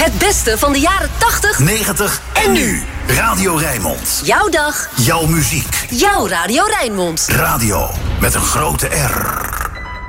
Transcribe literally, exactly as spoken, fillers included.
Het beste van de jaren tachtig, negentig en nu. Radio Rijnmond. Jouw dag. Jouw muziek. Jouw Radio Rijnmond. Radio met een grote R.